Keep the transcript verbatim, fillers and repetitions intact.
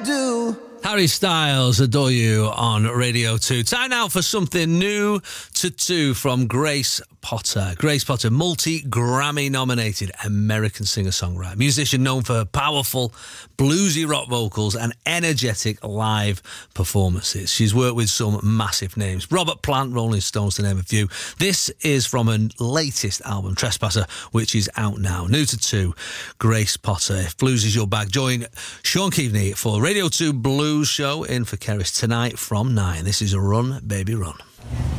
do. Harry Styles, Adore You on Radio two. Time now for something new to two from Grace Potter. Grace Potter, multi-Grammy nominated American singer-songwriter, musician known for powerful bluesy rock vocals and energetic live performances. She's worked with some massive names. Robert Plant, Rolling Stones to name a few. This is from her latest album, Trespasser, which is out now. New to two, Grace Potter. If blues is your bag, join Sean Keaveney for Radio two Blues Show in for Keris tonight from nine. This is Run, Baby Run.